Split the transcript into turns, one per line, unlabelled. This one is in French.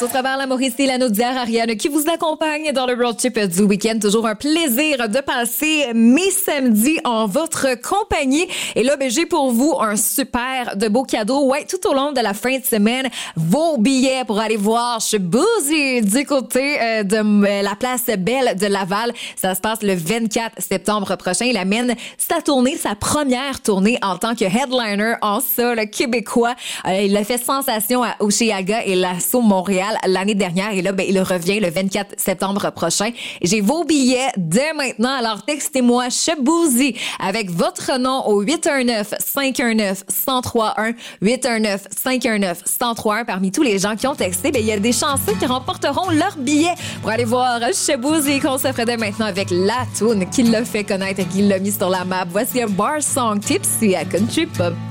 au travers la Mauricie, la Naudière, Ariane qui vous accompagne dans le road trip du week-end. Toujours un plaisir de passer mes samedis en votre compagnie. Et là, j'ai pour vous un super de beau cadeau. Ouais, tout au long de la fin de semaine, vos billets pour aller voir chez Boozy du côté de la place Belle de Laval. Ça se passe le 24 septembre prochain. Il amène sa première tournée en tant que headliner en sol québécois. Il a fait sensation à Oshéaga et l'Assaut Montréal l'année dernière. Et là, il revient le 24 septembre prochain. J'ai vos billets dès maintenant. Alors, textez-moi chez Boozy avec votre nom au 819-519-1031. 819-519-1031. Parmi tous les gens qui ont texté, il y a des chanceux qui remporteront leurs billets pour aller voir chez Boozy qu'on se ferait dès maintenant avec la toune qui l'a fait connaître et qui l'a mis sur la map. Voici un bar song Tipsy à Country Pop.